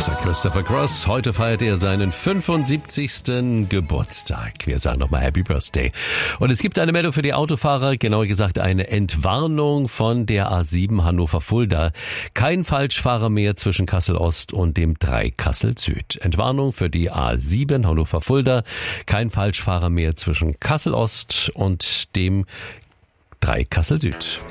Sir Christopher Cross. Heute feiert er seinen 75. Geburtstag. Wir sagen nochmal Happy Birthday. Und es gibt eine Meldung für die Autofahrer, genauer gesagt eine Entwarnung von der A7 Hannover-Fulda. Kein Falschfahrer mehr zwischen Kassel-Ost und dem 3 Kassel-Süd. Entwarnung für die A7 Hannover-Fulda. Kein Falschfahrer mehr zwischen Kassel-Ost und dem 3 Kassel-Süd.